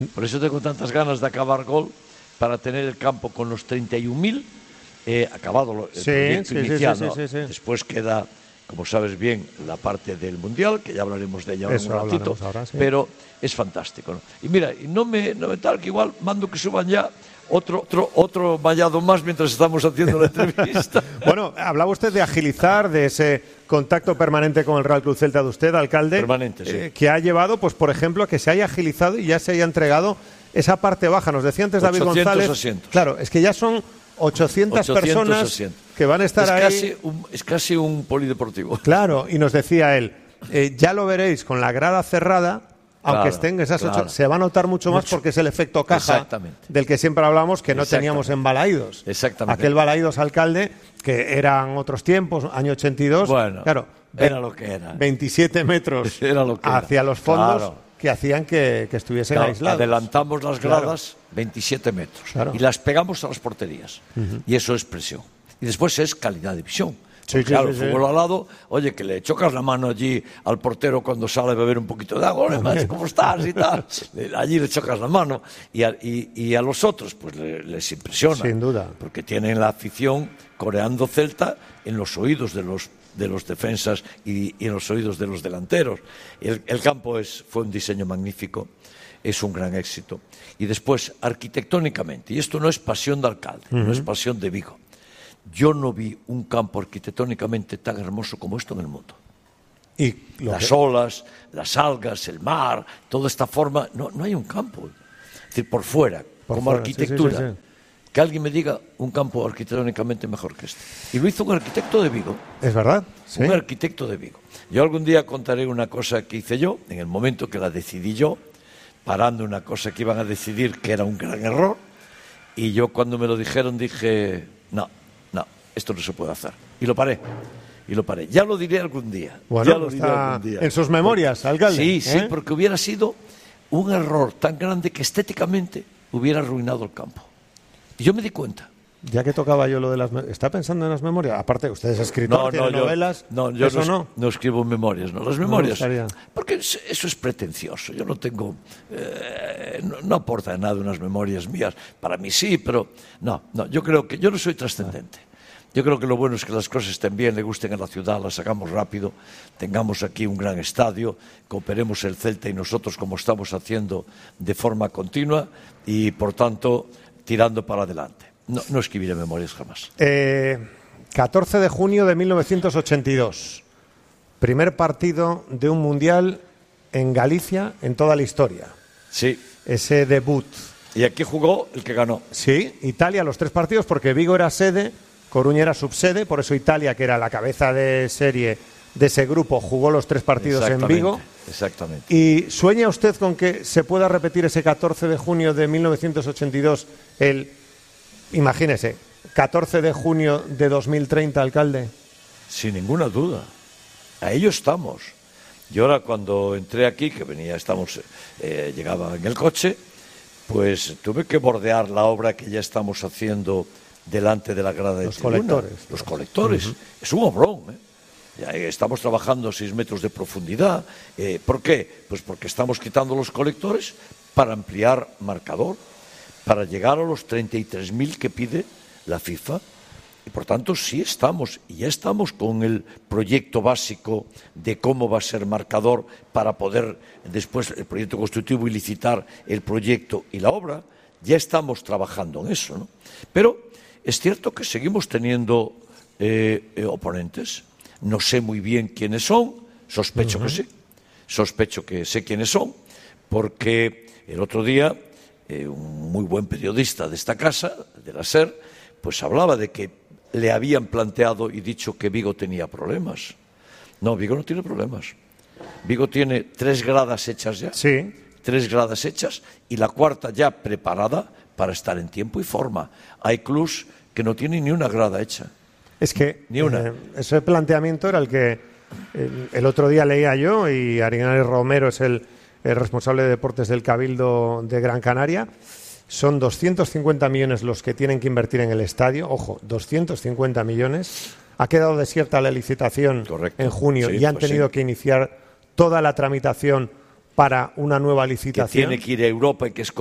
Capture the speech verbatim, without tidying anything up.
Por eso tengo tantas ganas de acabar Gol, para tener el campo con los treinta y un mil eh, acabado el sí, proyecto sí, inicial. sí, ¿no? sí, sí, sí. Después queda, como sabes bien, la parte del Mundial, que ya hablaremos de ella en Eso un ratito, ahora, sí. pero es fantástico, ¿no? Y mira, y no me, no me tal que igual mando que suban ya otro, otro, otro vallado más mientras estamos haciendo la entrevista. Bueno, hablaba usted de agilizar, de ese contacto permanente con el Real Club Celta de usted, alcalde. Permanente, sí. eh, que ha llevado, pues por ejemplo, a que se haya agilizado y ya se haya entregado esa parte baja. Nos decía antes David González. Asientos. Claro, es que ya son ochocientas, ochocientos personas asientos. que van a estar es ahí. Casi un, es casi un polideportivo. Claro, y nos decía él, eh, ya lo veréis con la grada cerrada. Aunque Claro, estén esas ocho, claro. se va a notar mucho más Mucho. porque es el efecto caja del que siempre hablamos, que no teníamos en Balaídos. Exactamente. Aquel Balaídos, alcalde, que eran otros tiempos, año ochenta y dos. Bueno, claro, era lo que era. veintisiete metros Era lo que hacia era. los fondos, Claro. que hacían que, que estuviesen Claro, aislados. adelantamos las gradas Claro. veintisiete metros Claro. y las pegamos a las porterías. Uh-huh. Y eso es presión. Y después es calidad de visión. Sí, Porque, sí, claro, sí, el sí. fútbol al lado, oye, que le chocas la mano allí al portero cuando sale a beber un poquito de agua, "Hola, ¿cómo estás?" y tal. Allí le chocas la mano. Y a, y, y a los otros, pues le, les impresiona. Sin duda. Porque tienen la afición coreando Celta en los oídos de los de los defensas y, y en los oídos de los delanteros. El, el campo es, fue un diseño magnífico, es un gran éxito. Y después, arquitectónicamente, y esto no es pasión de alcalde, uh-huh. no es pasión de Vigo, yo no vi un campo arquitectónicamente tan hermoso como esto en el mundo. Y las que... olas, las algas, el mar, toda esta forma, no, no hay un campo. Es decir, por fuera, por como fuera, arquitectura. Sí, sí, sí, sí. Que alguien me diga un campo arquitectónicamente mejor que este. Y lo hizo un arquitecto de Vigo. Es verdad. ¿Sí? Un arquitecto de Vigo. Yo algún día contaré una cosa que hice yo, en el momento que la decidí yo, parando una cosa que iban a decidir que era un gran error, y yo cuando me lo dijeron dije, no, no, esto no se puede hacer. Y lo paré. Y lo paré. Ya lo diré algún día. Bueno, ya lo diré algún día. En sus memorias, alcalde. Sí, ¿eh? sí, porque hubiera sido un error tan grande que estéticamente hubiera arruinado el campo. Y yo me di cuenta. Ya que tocaba yo lo de las... ¿Está pensando en las memorias? Aparte, usted es escritor, no, tiene no, novelas. Yo, no, yo ¿eso no, no? no escribo memorias, no. Las memorias... No porque eso es pretencioso. Yo no tengo... Eh, no, no aporta nada unas memorias mías. Para mí sí, pero... No, no, yo creo que... Yo no soy trascendente. Yo creo que lo bueno es que las cosas estén bien, le gusten a la ciudad, las hagamos rápido, tengamos aquí un gran estadio, cooperemos el Celta y nosotros como estamos haciendo de forma continua y, por tanto... tirando para adelante. No, no escribiré memorias jamás. Eh, catorce de junio de mil novecientos ochenta y dos. Primer partido de un mundial en Galicia en toda la historia. Sí. Ese debut. Y aquí jugó el que ganó. Sí, Italia los tres partidos porque Vigo era sede, Coruña era subsede, por eso Italia, que era la cabeza de serie de ese grupo, jugó los tres partidos en Vigo. Exactamente. ¿Y sueña usted con que se pueda repetir ese catorce de junio de mil novecientos ochenta y dos, el, imagínese, catorce de junio de dos mil treinta, alcalde? Sin ninguna duda. A ello estamos. Yo ahora cuando entré aquí, que venía, estamos, eh, llegaba en el coche, pues tuve que bordear la obra que ya estamos haciendo delante de la grada de Los tribuna. colectores. Los colectores. Uh-huh. Es un obrón, ¿eh? Ya estamos trabajando a seis metros de profundidad. Eh, ¿Por qué? Pues porque estamos quitando los colectores para ampliar marcador, para llegar a los treinta y tres mil que pide la FIFA. Y por tanto sí estamos, y ya estamos con el proyecto básico de cómo va a ser marcador para poder después el proyecto constructivo y licitar el proyecto y la obra. Ya estamos trabajando en eso, ¿no? Pero es cierto que seguimos teniendo eh, eh, oponentes. No sé muy bien quiénes son, sospecho uh-huh. que sí, sospecho que sé quiénes son, porque el otro día eh, un muy buen periodista de esta casa, de la SER, pues hablaba de que le habían planteado y dicho que Vigo tenía problemas. No, Vigo no tiene problemas. Vigo tiene tres gradas hechas ya, sí. tres gradas hechas y la cuarta ya preparada para estar en tiempo y forma. Hay clubs que no tienen ni una grada hecha. Es que Ni una. Eh, ese planteamiento era el que el, el otro día leía yo, y Arenales Romero es el, el responsable de deportes del Cabildo de Gran Canaria. Son doscientos cincuenta millones los que tienen que invertir en el estadio. Ojo, doscientos cincuenta millones. Ha quedado desierta la licitación. Correcto. En junio, sí, y han pues tenido sí. que iniciar toda la tramitación para una nueva que licitación. tiene que ir a Europa y que es